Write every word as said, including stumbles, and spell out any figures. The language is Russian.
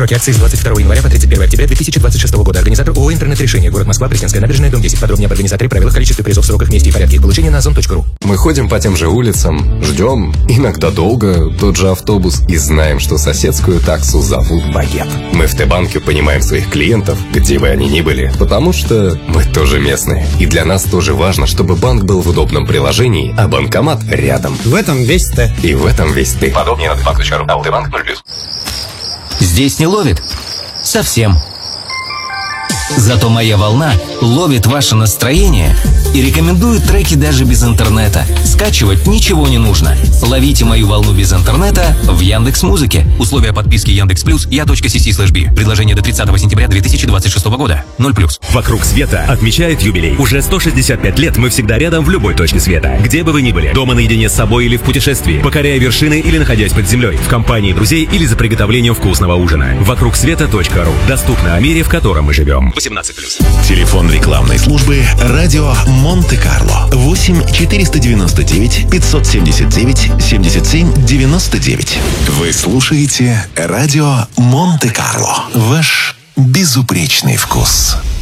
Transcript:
Сроки акции с двадцать второго января по тридцать первое октября две тысячи двадцать шестого года. Организатор ООО «Интернет-решение». Город Москва, Пресненская набережная, дом десять. Подробнее об организаторе, правилах, количестве призов, сроках, месте и порядке их получения на озон точка ру. Мы ходим по тем же улицам, ждем, иногда долго, тот же автобус, и знаем, что соседскую таксу зовут Багет. Мы в Т-банке понимаем своих клиентов, где бы они ни были, потому что мы тоже местные. И для нас тоже важно, чтобы банк был в удобном приложении, а банкомат рядом. В этом весь Т. И в этом весь ты. Подробнее на т банк точка ру. А Т-банк ноль плюс. Здесь не ловит? Совсем. Зато моя волна ловит ваше настроение и рекомендует треки даже без интернета. Скачивать ничего не нужно. Ловите мою волну без интернета в Яндекс.Музыке. Условия подписки Яндекс Плюс я.си слэш би. Предложение до тридцатого сентября две тысячи двадцать шестого года. ноль плюс. «Вокруг света» отмечает юбилей. Уже сто шестьдесят пять лет мы всегда рядом в любой точке света. Где бы вы ни были, дома наедине с собой или в путешествии, покоряя вершины или находясь под землей, в компании друзей или за приготовлением вкусного ужина. вокруг света точка ру. Доступно о мире, в котором мы живем. восемнадцать плюс. Телефон рекламной службы «Радио Монте-Карло». восемь четыреста девяносто девять пятьсот семьдесят девять семьдесят семь девяносто девять. Вы слушаете «Радио Монте-Карло». Ваш безупречный вкус.